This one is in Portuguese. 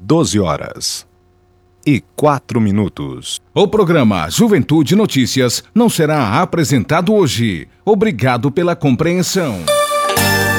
12h04. O programa Juventude Notícias não será apresentado hoje. Obrigado pela compreensão.